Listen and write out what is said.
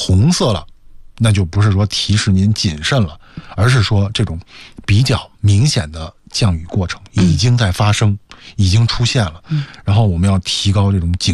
红色了，那就不是说提示您谨慎了，而是说这种比较明显的降雨过程已经在发生，已经出现了，然后我们要提高这种警